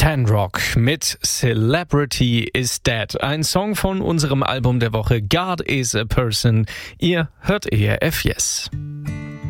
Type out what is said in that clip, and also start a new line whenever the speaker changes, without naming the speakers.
Rock mit Celebrity is Dead. Ein Song von unserem Album der Woche God is a Person. Ihr hört ERF Yes.